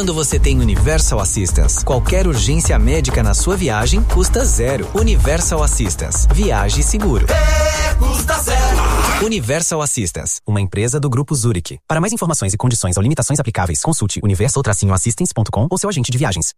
Quando você tem Universal Assistance, qualquer urgência médica na sua viagem custa zero. Universal Assistance. Viaje seguro. Custa zero. Universal Assistance, uma empresa do Grupo Zurich. Para mais informações e condições ou limitações aplicáveis, consulte universal-assistance.com ou seu agente de viagens.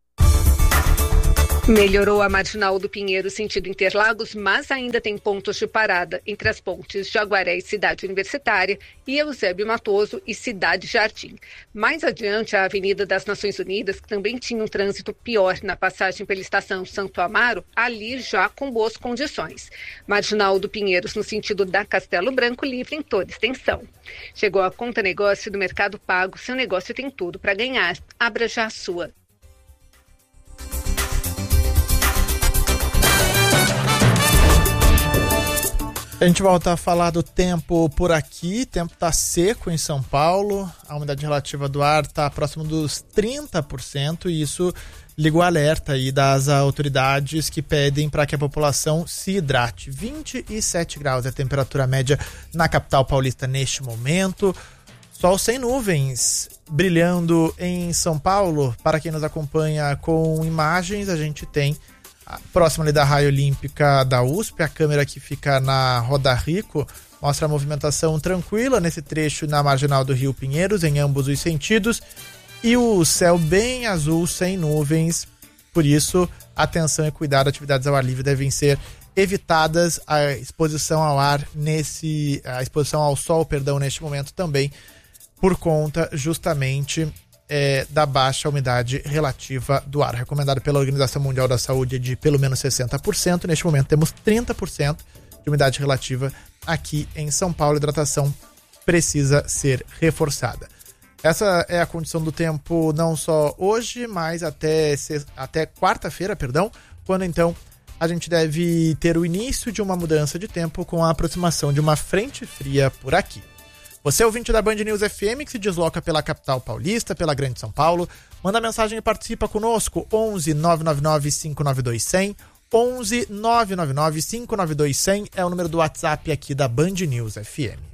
Melhorou a Marginal do Pinheiro sentido Interlagos, mas ainda tem pontos de parada entre as pontes Jaguaré e Cidade Universitária e Eusébio Matoso e Cidade Jardim. Mais adiante, a Avenida das Nações Unidas, que também tinha um trânsito pior na passagem pela estação Santo Amaro, ali já com boas condições. Marginal do Pinheiros no sentido da Castelo Branco, livre em toda extensão. Chegou a Conta Negócio do Mercado Pago, seu negócio tem tudo para ganhar. Abra já a sua. A gente volta a falar do tempo por aqui. O tempo está seco em São Paulo. A umidade relativa do ar está próximo dos 30% e isso liga o alerta aí das autoridades que pedem para que a população se hidrate. 27 graus é a temperatura média na capital paulista neste momento. Sol sem nuvens brilhando em São Paulo. Para quem nos acompanha com imagens, a gente tem próximo ali da raia olímpica da USP, a câmera que fica na Roda Rico mostra a movimentação tranquila nesse trecho na marginal do Rio Pinheiros, em ambos os sentidos, e o céu bem azul, sem nuvens. Por isso, atenção e cuidado, atividades ao ar livre devem ser evitadas, a exposição ao ar a exposição ao sol, neste momento também, por conta justamente da baixa umidade relativa do ar. Recomendado pela Organização Mundial da Saúde de pelo menos 60%. Neste momento temos 30% de umidade relativa aqui em São Paulo. A hidratação precisa ser reforçada. Essa é a condição do tempo não só hoje, mas até quarta-feira, quando então a gente deve ter o início de uma mudança de tempo com a aproximação de uma frente fria por aqui. Você é ouvinte da Band News FM que se desloca pela capital paulista, pela Grande São Paulo. Manda mensagem e participa conosco. 11 999 592 100. 11 999 592 100 é o número do WhatsApp aqui da Band News FM.